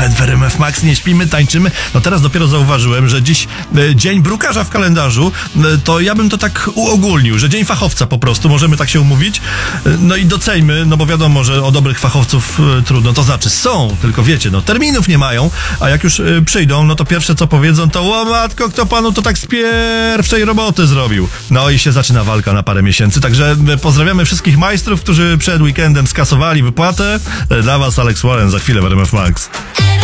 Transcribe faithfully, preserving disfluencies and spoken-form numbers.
Nawet w R M F Max nie śpimy, tańczymy. No teraz dopiero zauważyłem, że dziś e, dzień brukarza w kalendarzu, e, to ja bym to tak uogólnił, że dzień fachowca po prostu, możemy tak się umówić. E, no i doceńmy, no bo wiadomo, że o dobrych fachowców e, trudno, to znaczy są, tylko wiecie, no terminów nie mają, a jak już e, przyjdą, no to pierwsze co powiedzą to: o matko, kto panu to tak z pierwszej roboty zrobił? No i się zaczyna walka na parę miesięcy, także e, pozdrawiamy wszystkich majstrów, którzy przed weekendem skasowali wypłatę. E, dla was Alex Warren za chwilę w R M F Max.